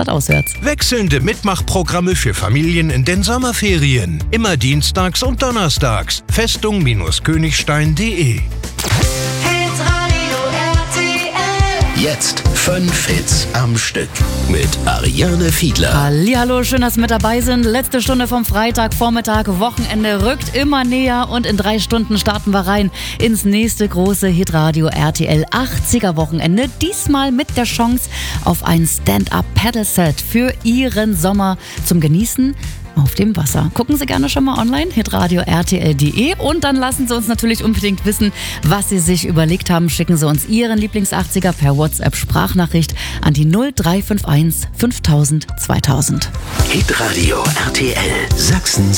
statt auswärts. Wechselnde Mitmachprogramme für Familien in den Sommerferien. Immer dienstags und donnerstags. Festung-Königstein.de. Jetzt 5 Hits am Stück mit Ariane Fiedler. Hallihallo, schön, dass Sie mit dabei sind. Letzte Stunde vom Freitagvormittag, Wochenende rückt immer näher und in 3 Stunden starten wir rein ins nächste große Hitradio RTL 80er Wochenende. Diesmal mit der Chance auf ein Stand-Up-Paddle-Set für Ihren Sommer zum Genießen auf dem Wasser. Gucken Sie gerne schon mal online, hitradio rtl.de, und dann lassen Sie uns natürlich unbedingt wissen, was Sie sich überlegt haben. Schicken Sie uns Ihren Lieblings-80er per WhatsApp-Sprachnachricht an die 0351 5000 2000. Hitradio RTL Sachsen.